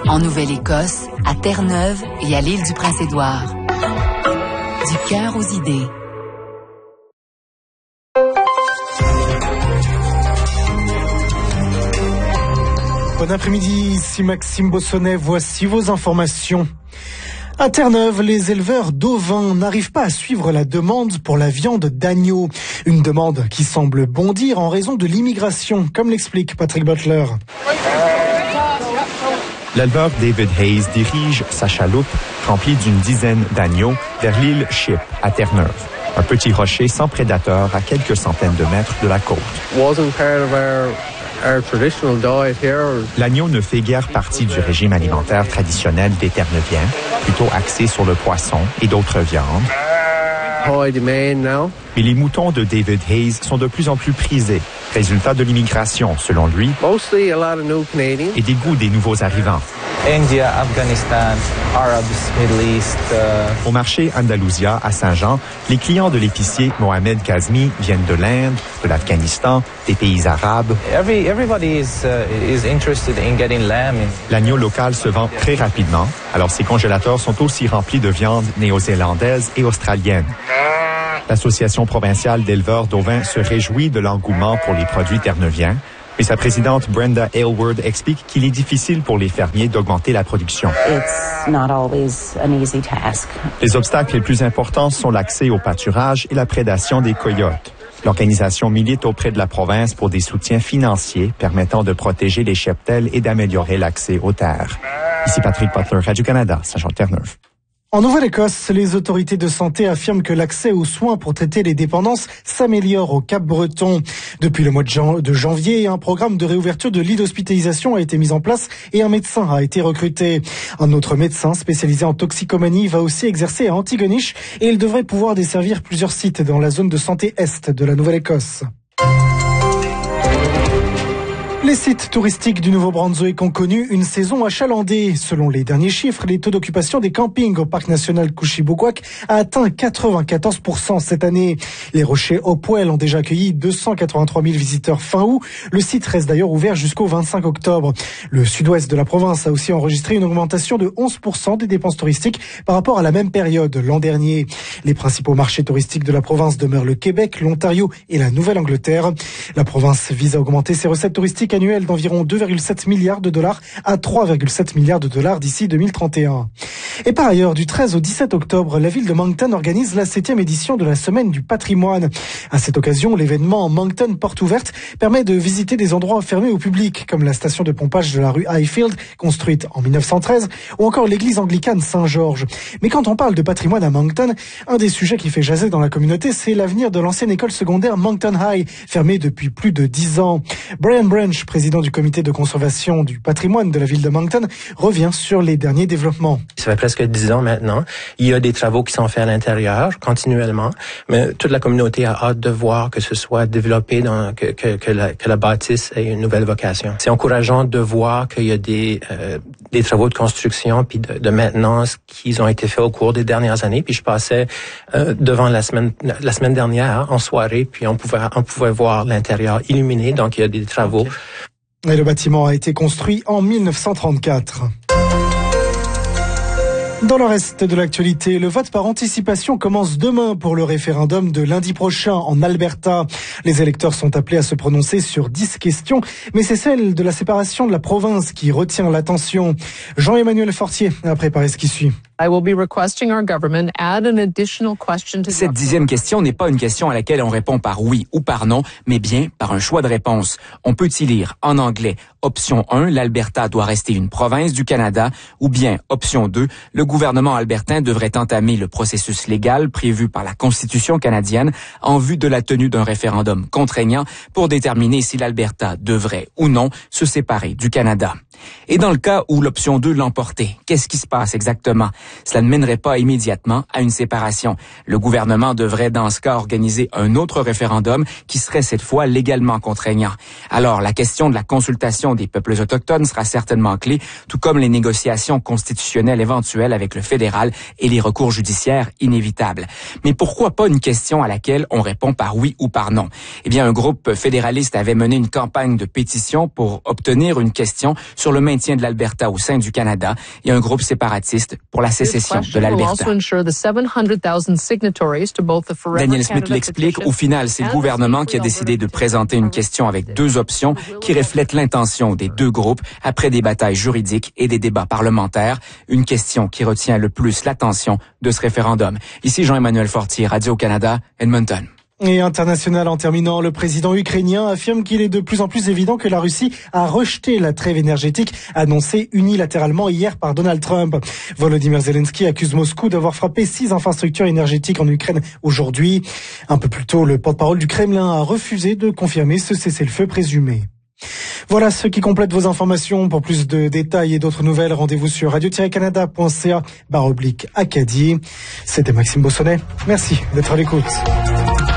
En Nouvelle-Écosse, à Terre-Neuve et à l'île du Prince-Édouard. Du cœur aux idées. Bon après-midi, ici Maxime Bossonnet, voici vos informations. À Terre-Neuve, les éleveurs d'ovins n'arrivent pas à suivre la demande pour la viande d'agneau. Une demande qui semble bondir en raison de l'immigration, comme l'explique Patrick Butler. L'éleveur David Hayes dirige sa chaloupe remplie d'une dizaine d'agneaux vers l'île Ship, à Terre-Neuve. Un petit rocher sans prédateur à quelques centaines de mètres de la côte. L'agneau ne fait guère partie du régime alimentaire traditionnel des Terre-Neuviens, plutôt axé sur le poisson et d'autres viandes. Mais les moutons de David Hayes sont de plus en plus prisés, résultat de l'immigration, selon lui, et des goûts des nouveaux arrivants. India, Afghanistan, Arabs, Middle East. Au marché Andalusia, à Saint-Jean, les clients de l'épicier Mohamed Kazmi viennent de l'Inde, de l'Afghanistan, des pays arabes. Everybody is interested in getting lamb. L'agneau local se vend très rapidement, alors ses congélateurs sont aussi remplis de viande néo-zélandaise et australienne. L'Association provinciale d'éleveurs d'ovins se réjouit de l'engouement pour les produits terre-neuviens, mais sa présidente Brenda Aylward explique qu'il est difficile pour les fermiers d'augmenter la production. It's not always an easy task. Les obstacles les plus importants sont l'accès au pâturage et la prédation des coyotes. L'organisation milite auprès de la province pour des soutiens financiers permettant de protéger les cheptels et d'améliorer l'accès aux terres. Ici Patrick Butler, Radio-Canada, Saint-Jean-Terre-Neuve. En Nouvelle-Écosse, les autorités de santé affirment que l'accès aux soins pour traiter les dépendances s'améliore au Cap-Breton. Depuis le mois de janvier, un programme de réouverture de lits d'hospitalisation a été mis en place et un médecin a été recruté. Un autre médecin spécialisé en toxicomanie va aussi exercer à Antigonish et il devrait pouvoir desservir plusieurs sites dans la zone de santé est de la Nouvelle-Écosse. Les sites touristiques du Nouveau-Brunswick ont connu une saison achalandée. Selon les derniers chiffres, les taux d'occupation des campings au parc national Couchibougouac a atteint 94% cette année. Les rochers Hopewell ont déjà accueilli 283 000 visiteurs fin août. Le site reste d'ailleurs ouvert jusqu'au 25 octobre. Le sud-ouest de la province a aussi enregistré une augmentation de 11% des dépenses touristiques par rapport à la même période l'an dernier. Les principaux marchés touristiques de la province demeurent le Québec, l'Ontario et la Nouvelle-Angleterre. La province vise à augmenter ses recettes touristiques annuel d'environ 2,7 milliards de dollars à 3,7 milliards de dollars d'ici 2031. Et par ailleurs, du 13 au 17 octobre, la ville de Moncton organise la 7e édition de la Semaine du patrimoine. À cette occasion, l'événement Moncton Porte Ouverte permet de visiter des endroits fermés au public, comme la station de pompage de la rue Highfield, construite en 1913, ou encore l'église anglicane Saint-Georges. Mais quand on parle de patrimoine à Moncton, un des sujets qui fait jaser dans la communauté, c'est l'avenir de l'ancienne école secondaire Moncton High, fermée depuis plus de 10 ans. Brian Branch, président du comité de conservation du patrimoine de la ville de Moncton, revient sur les derniers développemps. Ça fait presque 10 ans maintenant. Il y a des travaux qui sont faits à l'intérieur continuellement, mais toute la communauté a hâte de voir que ce soit développé, que la bâtisse ait une nouvelle vocation. C'est encourageant de voir qu'il y a des travaux de construction puis de maintenance qui ont été faits au cours des dernières années. Puis je passais devant la semaine dernière en soirée, puis on pouvait voir l'intérieur illuminé. Donc il y a des travaux. Okay. Et le bâtiment a été construit en 1934. Dans le reste de l'actualité, le vote par anticipation commence demain pour le référendum de lundi prochain en Alberta. Les électeurs sont appelés à se prononcer sur 10 questions, mais c'est celle de la séparation de la province qui retient l'attention. Jean-Emmanuel Fortier a préparé ce qui suit. Cette 10e question n'est pas une question à laquelle on répond par oui ou par non, mais bien par un choix de réponse. On peut y lire en anglais option 1, l'Alberta doit rester une province du Canada, ou bien option 2, le gouvernement albertain devrait entamer le processus légal prévu par la Constitution canadienne en vue de la tenue d'un référendum contraignant pour déterminer si l'Alberta devrait ou non se séparer du Canada. Et dans le cas où l'option 2 l'emportait, qu'est-ce qui se passe exactement? cela ne mènerait pas immédiatement à une séparation. Le gouvernement devrait dans ce cas organiser un autre référendum qui serait cette fois légalement contraignant. Alors, la question de la consultation des peuples autochtones sera certainement clé, tout comme les négociations constitutionnelles éventuelles avec le fédéral et les recours judiciaires inévitables. Mais pourquoi pas une question à laquelle on répond par oui ou par non? Eh bien, un groupe fédéraliste avait mené une campagne de pétition pour obtenir une question sur le maintien de l'Alberta au sein du Canada et un groupe séparatiste pour la sécession de l'Alberta. Daniel Smith l'explique, au final, c'est le gouvernement qui a décidé de présenter une question avec deux options qui reflètent l'intention des deux groupes après des batailles juridiques et des débats parlementaires. Une question qui retient le plus l'attention de ce référendum. Ici Jean-Emmanuel Fortier, Radio-Canada, Edmonton. Et international en terminant, le président ukrainien affirme qu'il est de plus en plus évident que la Russie a rejeté la trêve énergétique annoncée unilatéralement hier par Donald Trump. Volodymyr Zelensky accuse Moscou d'avoir frappé 6 infrastructures énergétiques en Ukraine aujourd'hui. Un peu plus tôt, le porte-parole du Kremlin a refusé de confirmer ce cessez-le-feu présumé. Voilà ce qui complète vos informations. Pour plus de détails et d'autres nouvelles, rendez-vous sur radio-canada.ca/Acadie. C'était Maxime Bossonnet. Merci d'être à l'écoute.